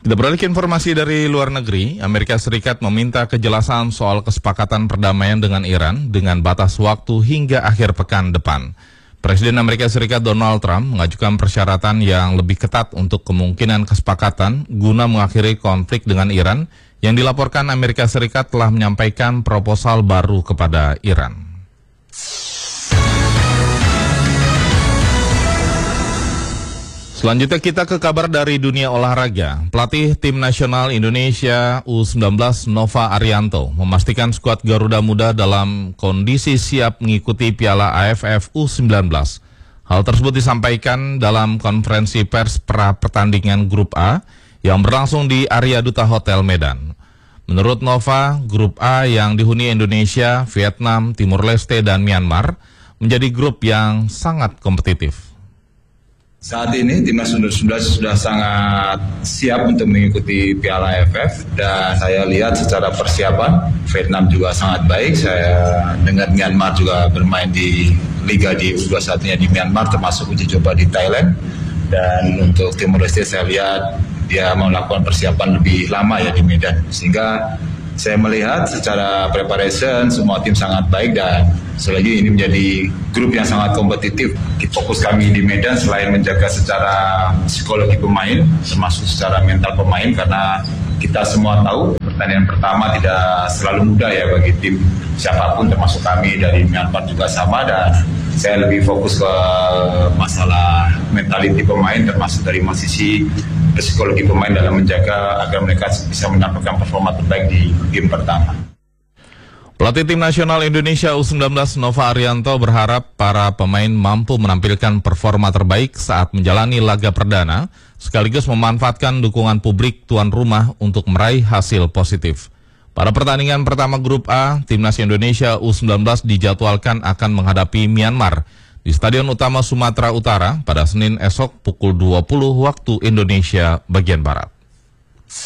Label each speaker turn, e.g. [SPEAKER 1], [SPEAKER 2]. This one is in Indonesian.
[SPEAKER 1] Kita beralih ke informasi dari luar negeri. Amerika Serikat meminta kejelasan soal kesepakatan perdamaian dengan Iran dengan batas waktu hingga akhir pekan depan. Presiden Amerika Serikat Donald Trump mengajukan persyaratan yang lebih ketat untuk kemungkinan kesepakatan guna mengakhiri konflik dengan Iran yang dilaporkan Amerika Serikat telah menyampaikan proposal baru kepada Iran. Selanjutnya kita ke kabar dari dunia olahraga. Pelatih tim nasional Indonesia U19 Nova Arianto memastikan skuad Garuda Muda dalam kondisi siap mengikuti Piala AFF U19. Hal tersebut disampaikan dalam konferensi pers pra pertandingan Grup A yang berlangsung di Arya Duta Hotel Medan. Menurut Nova, Grup A yang dihuni Indonesia, Vietnam, Timur Leste, dan Myanmar menjadi grup yang sangat kompetitif.
[SPEAKER 2] Saat ini timnas U19 sudah sangat siap untuk mengikuti Piala AFF dan saya lihat secara persiapan Vietnam juga sangat baik. Saya dengar Myanmar juga bermain di liga di U21-nya di Myanmar termasuk uji coba di Thailand. Dan untuk Timur Leste saya lihat dia melakukan persiapan lebih lama ya di Medan, sehingga saya melihat secara preparation semua tim sangat baik dan selagi ini menjadi grup yang sangat kompetitif. Fokus kami di Medan selain menjaga secara psikologi pemain, termasuk secara mental pemain, karena kita semua tahu pertandingan pertama tidak selalu mudah ya bagi tim siapapun, termasuk kami dari Myanmar juga sama, dan saya lebih fokus ke masalah mentality pemain, termasuk dari sisi psikologi pemain dalam menjaga agar mereka bisa mendapatkan performa terbaik di game pertama.
[SPEAKER 1] Pelatih tim nasional Indonesia U19 Nova Arianto berharap para pemain mampu menampilkan performa terbaik saat menjalani laga perdana, sekaligus memanfaatkan dukungan publik tuan rumah untuk meraih hasil positif. Pada pertandingan pertama Grup A, Timnas Indonesia U19 dijadwalkan akan menghadapi Myanmar di Stadion Utama Sumatera Utara pada Senin esok pukul 20 waktu Indonesia bagian Barat.